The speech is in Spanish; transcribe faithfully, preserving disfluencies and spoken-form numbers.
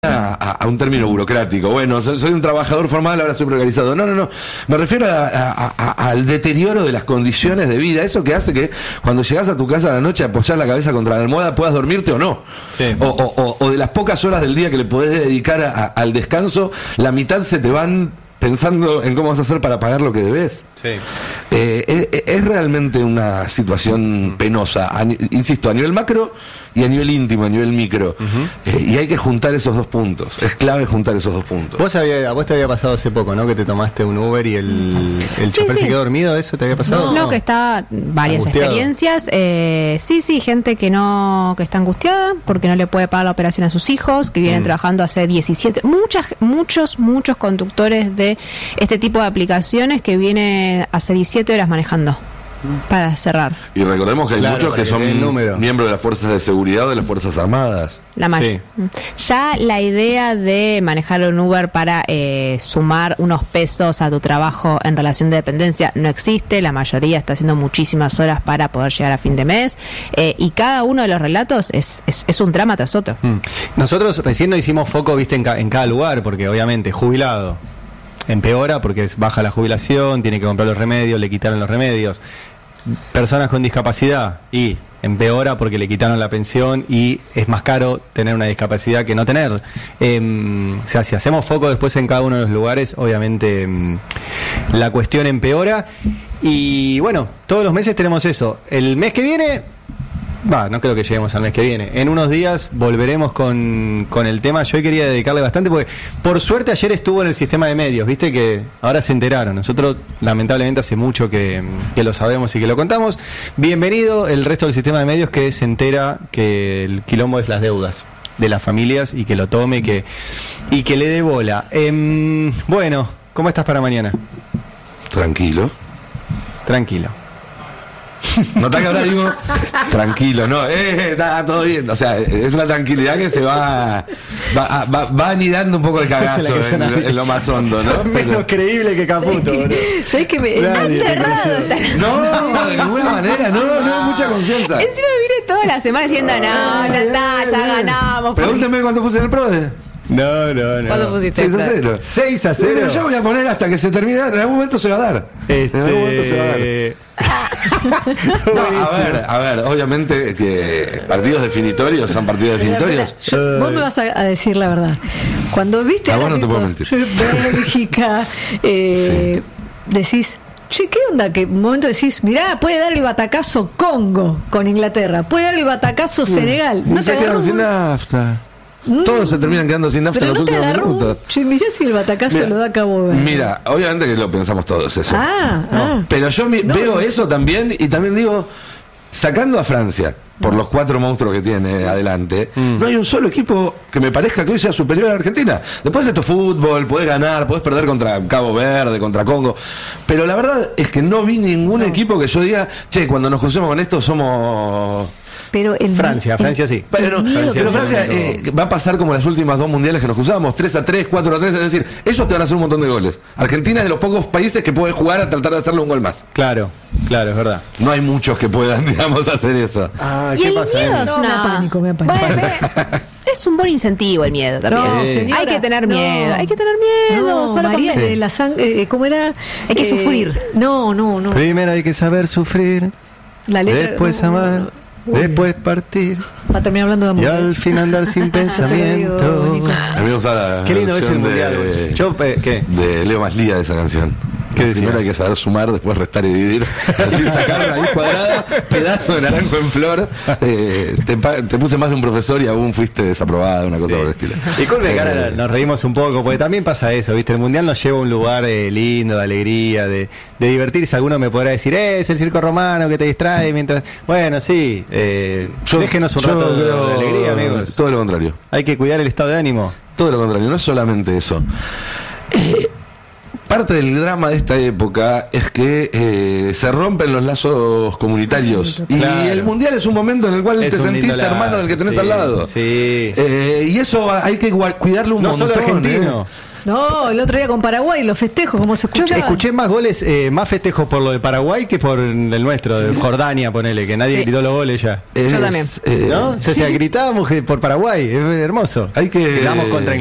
A, a, a un término burocrático. Bueno, soy, soy un trabajador formal, ahora soy precarizado. No, no, no. Me refiero a, a, a, al deterioro de las condiciones de vida. Eso que hace que cuando llegas a tu casa a la noche a apoyar la cabeza contra la almohada puedas dormirte o no. Sí. O, o, o de las pocas horas del día que le podés dedicar a, a, al descanso, la mitad se te van pensando en cómo vas a hacer para pagar lo que debes. Sí. Eh, es, es realmente una situación penosa, a, insisto, a nivel macro y a nivel íntimo, a nivel micro. Uh-huh. Eh, y hay que juntar esos dos puntos. Es clave juntar esos dos puntos. Vos, había, a vos te había pasado hace poco, ¿no? Que te tomaste un Uber y el, el sí, chofer sí. se quedó dormido. ¿Eso te había pasado? No, no, que está varias angustiado. experiencias. Eh, sí, sí, gente que no que está angustiada porque no le puede pagar la operación a sus hijos, que vienen mm. trabajando hace diecisiete. Muchas, muchos, muchos conductores de este tipo de aplicaciones que vienen hace diecisiete horas manejando. Para cerrar. Y recordemos que hay claro, muchos que son miembros de las fuerzas de seguridad o de las fuerzas armadas. La mayoría. Sí. Ya la idea de manejar un Uber para eh, sumar unos pesos a tu trabajo en relación de dependencia no existe. La mayoría está haciendo muchísimas horas para poder llegar a fin de mes. Eh, y cada uno de los relatos es, es, es un drama tras otro. Mm. Nosotros recién no hicimos foco, viste, en, ca- en cada lugar, porque obviamente jubilado empeora porque baja la jubilación, tiene que comprar los remedios, le quitaron los remedios. Personas con discapacidad y empeora porque le quitaron la pensión y es más caro tener una discapacidad que no tener. Eh, o sea, si hacemos foco después en cada uno de los lugares, obviamente eh, la cuestión empeora. Y bueno, todos los meses tenemos eso. El mes que viene... Va, no creo que lleguemos al mes que viene. En unos días volveremos con, con el tema. Yo hoy quería dedicarle bastante porque, por suerte, ayer estuvo en el sistema de medios, viste que ahora se enteraron. Nosotros, lamentablemente, hace mucho que, que lo sabemos y que lo contamos. Bienvenido el resto del sistema de medios que se entera que el quilombo es las deudas de las familias y que lo tome y que, y que le dé bola. Eh, bueno, ¿cómo estás para mañana? Tranquilo. Tranquilo. Nota que ahora digo tranquilo, no, eh, está todo bien, o sea, es una tranquilidad que se va va, va, va anidando un poco de cagazo en, en, en lo más hondo, ¿no? Menos Pero... creíble que Caputo, boludo. ¿Sabés que me está cerrado? No, de ninguna manera, no, no, no, mucha confianza. Encima me vine toda la semana diciendo, no, ya está, ya ganamos. Pregúnteme cuánto puse en el PRODE. No, no, no. ¿Cuándo pusiste? seis a cero. seis a cero. Yo voy a poner hasta que se termine. En algún momento se va a dar. Este... En algún momento se va a dar. No, a ver, a ver, obviamente que partidos definitorios son partidos definitorios. Yo, vos me vas a, a decir la verdad. Cuando viste a a vos la no te puedo mentir. Bélgica, eh, sí. decís, che, ¿qué onda? Que un momento decís, mirá, puede dar el batacazo Congo con Inglaterra, puede dar el batacazo Senegal. No se quedan sin nafta. Todos se terminan quedando sin nafta en los no últimos agarró, minutos. Che, mirá si el batacazo mira, lo da Cabo Verde. Mira, obviamente que lo pensamos todos eso. Ah, no, ah. Pero yo mi, no, veo no eso también y también digo, sacando a Francia, por los cuatro monstruos que tiene adelante, mm. no hay un solo equipo que me parezca que hoy sea superior a Argentina. Después de esto fútbol, podés ganar, podés perder contra Cabo Verde, contra Congo, pero la verdad es que no vi ningún no. equipo que yo diga, che, cuando nos crucemos con esto somos... Pero el, Francia, el, Francia sí. Pero, Francia, pero Francia eh, va a pasar como las últimas dos mundiales que nos cruzamos, tres a tres, cuatro a tres, es decir, ellos te van a hacer un montón de goles. Argentina es de los pocos países que puede jugar a tratar de hacerle un gol más. Claro, claro, es verdad. No hay muchos que puedan, digamos, hacer eso. Ah, ¿qué el pasa? Miedo es, una... no, me apánico, me apánico. Bueno, es un buen incentivo el miedo también. No, señora, hay que tener no. miedo, hay que tener miedo. No, solo María, con... de la sangre, eh, ¿cómo era? Hay que eh, sufrir. No, no, no. Primero hay que saber sufrir, la letra, después no, amar. no, no. Uy. Después partir Va a terminar hablando de amor. y al fin andar sin pensamiento. A mí me gusta la Qué lindo es el mundial. De, Yo, eh, ¿qué? De Leo Maslía de esa canción. Que primero hay que saber sumar, después restar y dividir. Al fin sacar una raíz cuadrada, pedazo de naranjo en flor. Eh, te, te puse más de un profesor y aún fuiste desaprobada, una cosa sí. por el estilo. Disculpe, eh, cara, nos reímos un poco, porque también pasa eso, ¿viste? El mundial nos lleva a un lugar eh, lindo, de alegría, de, de divertirse. Alguno me podrá decir, eh, es el circo romano que te distrae mientras. Bueno, sí, eh, yo, déjenos un rato de, de alegría, amigos. Todo lo contrario. Hay que cuidar el estado de ánimo. Todo lo contrario, no es solamente eso. Eh, parte del drama de esta época es que eh, se rompen los lazos comunitarios. Y Claro. el Mundial es un momento en el cual Es te un sentís lindo lazo, hermano del que tenés sí, al lado. Sí. Eh, y eso hay que gua- cuidarlo un No montón. solo argentino. ¿eh? No, el otro día con Paraguay, los festejos, como se Yo escuchaba. escuché más goles, eh, más festejos por lo de Paraguay que por el nuestro, de Jordania, ponele, que nadie Sí. gritó los goles ya. Es, Yo también. eh, ¿No? O sea, Sí. gritábamos que por Paraguay, es hermoso. Hay que- Quedamos contra